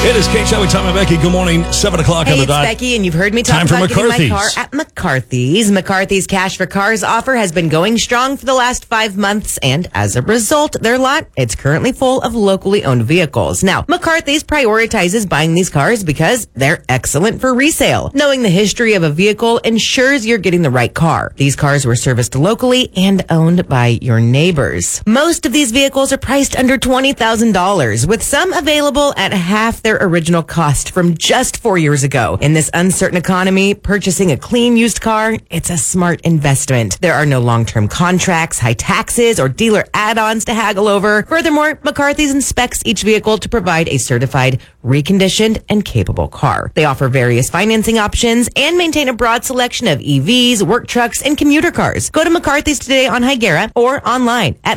It is Kate Shelley, Tom and Becky. Good morning. 7 o'clock on the dot. Hey, it's Becky, and you've heard me talk about getting my car at McCarthy's. McCarthy's Cash for Cars offer has been going strong for the last 5 months, and as a result, their lot, it's currently full of locally owned vehicles. Now, McCarthy's prioritizes buying these cars because they're excellent for resale. Knowing the history of a vehicle ensures you're getting the right car. These cars were serviced locally and owned by your neighbors. Most of these vehicles are priced under $20,000, with some available at half their original cost from just 4 years ago. In this uncertain economy, purchasing a clean used car, it's a smart investment. There are no long-term contracts, high taxes, or dealer add-ons to haggle over. Furthermore, McCarthy's inspects each vehicle to provide a certified, reconditioned, and capable car. They offer various financing options and maintain a broad selection of EVs, work trucks, and commuter cars. Go to McCarthy's today on Higuera or online at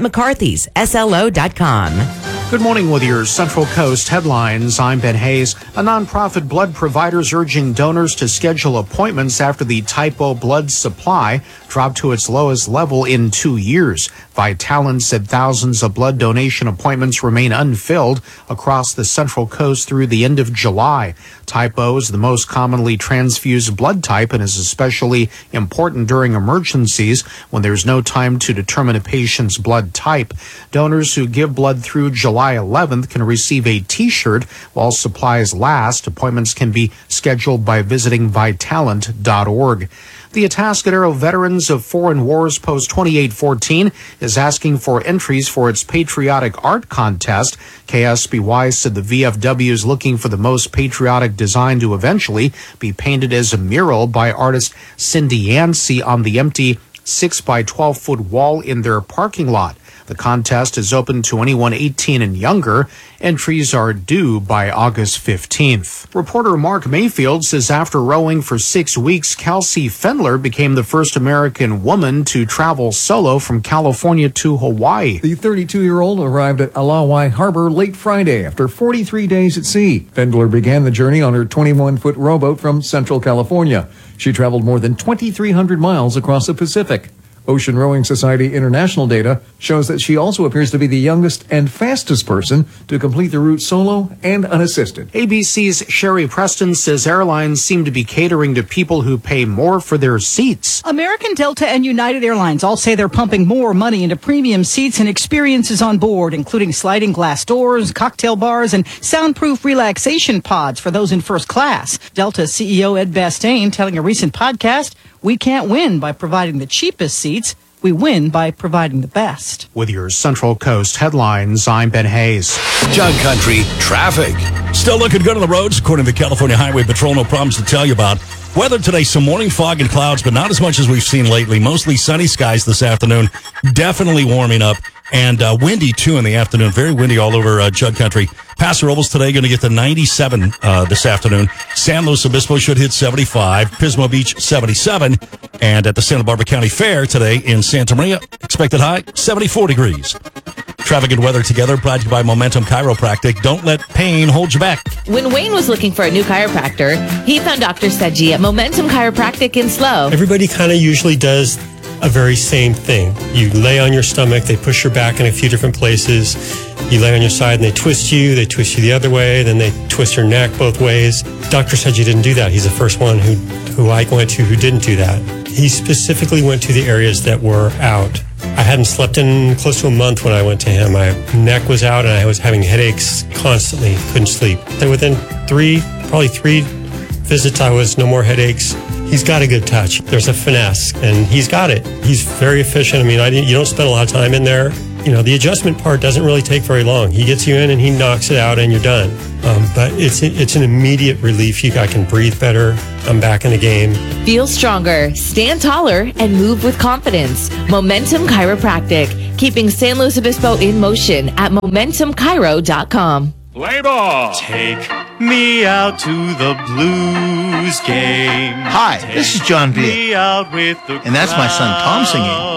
mccarthysSLO.com. Good morning with your Central Coast headlines. I'm Ben Hayes. A nonprofit blood provider is urging donors to schedule appointments after the Type O blood supply dropped to its lowest level in 2 years. Vitalant said thousands of blood donation appointments remain unfilled across the Central Coast through the end of July. Type O is the most commonly transfused blood type and is especially important during emergencies when there's no time to determine a patient's blood type. Donors who give blood through July 11th can receive a T-shirt while supplies last. Appointments can be scheduled by visiting Vitalant.org. The Atascadero Veterans of Foreign Wars Post 2814 is asking for entries for its patriotic art contest. KSBY said the VFW is looking for the most patriotic design to eventually be painted as a mural by artist Cindy Yancey on the empty 6 by 12 foot wall in their parking lot. The contest is open to anyone 18 and younger. Entries are due by August 15th. Reporter Mark Mayfield says after rowing for 6 weeks, Kelsey Fendler became the first American woman to travel solo from California to Hawaii. The 32-year-old arrived at Alawai Harbor late Friday after 43 days at sea. Fendler began the journey on her 21-foot rowboat from Central California. She traveled more than 2,300 miles across the Pacific. Ocean Rowing Society International data shows that she also appears to be the youngest and fastest person to complete the route solo and unassisted. ABC's Sherry Preston says airlines seem to be catering to people who pay more for their seats. American, Delta, and United Airlines all say they're pumping more money into premium seats and experiences on board, including sliding glass doors, cocktail bars, and soundproof relaxation pods for those in first class. Delta CEO Ed Bastain telling a recent podcast, "We can't win by providing the cheapest seats. We win by providing the best." With your Central Coast headlines, I'm Ben Hayes. Jug Country traffic. Still looking good on the roads, according to the California Highway Patrol. No problems to tell you about. Weather today, some morning fog and clouds, but not as much as we've seen lately. Mostly sunny skies this afternoon. Definitely warming up. And windy, too, in the afternoon. Very windy all over Jug Country. Paso Robles today going to get to 97 this afternoon. San Luis Obispo should hit 75. Pismo Beach, 77. And at the Santa Barbara County Fair today in Santa Maria, expected high, 74 degrees. Traffic and weather together, brought to you by Momentum Chiropractic. Don't let pain hold you back. When Wayne was looking for a new chiropractor, he found Dr. Sedji at Momentum Chiropractic in SLO. Everybody kind of usually does a very same thing. You lay on your stomach, they push your back in a few different places. You lay on your side and they twist you the other way, then they twist your neck both ways. Dr. Sedji didn't do that. He's the first one who I went to who didn't do that. He specifically went to the areas that were out. I hadn't slept in close to a month when I went to him. My neck was out and I was having headaches constantly, couldn't sleep. And within probably three visits, I was no more headaches. He's got a good touch. There's a finesse, and he's got it. He's very efficient. I mean, you don't spend a lot of time in there. You know, the adjustment part doesn't really take very long. He gets you in and he knocks it out and you're done. But it's an immediate relief. I can breathe better. I'm back in the game. Feel stronger, stand taller, and move with confidence. Momentum Chiropractic, keeping San Luis Obispo in motion at MomentumChiro.com. Play ball. Take me out to the Blues game. Hi, this is John Vick. Me out with the and that's my son Tom singing.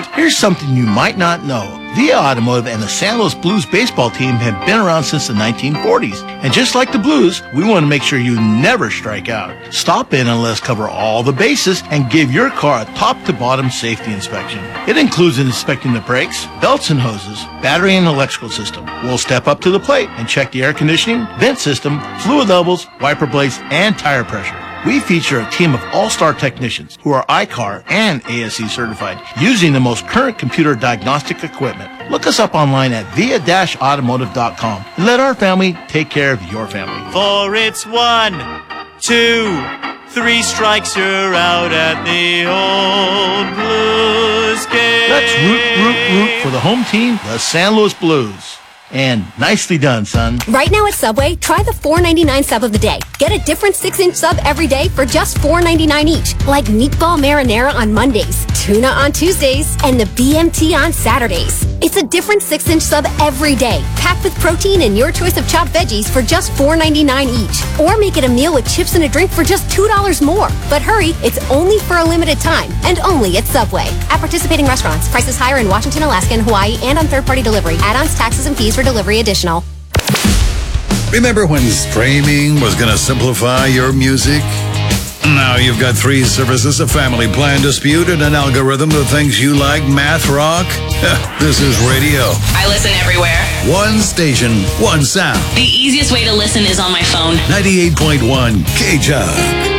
Here's something you might not know. Via Automotive and the San Luis Blues baseball team have been around since the 1940s. And just like the Blues, we want to make sure you never strike out. Stop in and let us cover all the bases and give your car a top-to-bottom safety inspection. It includes inspecting the brakes, belts and hoses, battery and electrical system. We'll step up to the plate and check the air conditioning, vent system, fluid levels, wiper blades, and tire pressure. We feature a team of all-star technicians who are ICAR and ASE certified, using the most current computer diagnostic equipment. Look us up online at via-automotive.com and let our family take care of your family. For it's 1, 2, 3 strikes, you're out at the old Blues game. Let's root for the home team, the San Luis Blues. And nicely done, son. Right now at Subway, try the $4.99 sub of the day. Get a different 6-inch sub every day for just $4.99 each. Like meatball marinara on Mondays, tuna on Tuesdays, and the BMT on Saturdays. It's a different 6-inch sub every day, packed with protein and your choice of chopped veggies for just $4.99 each. Or make it a meal with chips and a drink for just $2 more. But hurry, it's only for a limited time, and only at Subway. At participating restaurants, prices higher in Washington, Alaska, and Hawaii, and on third-party delivery. Add-ons, taxes, and fees for delivery additional. Remember when streaming was going to simplify your music? Now you've got 3 services, a family plan dispute, and an algorithm that thinks you like math rock. This is radio. I listen everywhere. One station, one sound. The easiest way to listen is on my phone. 98.1 KJUG.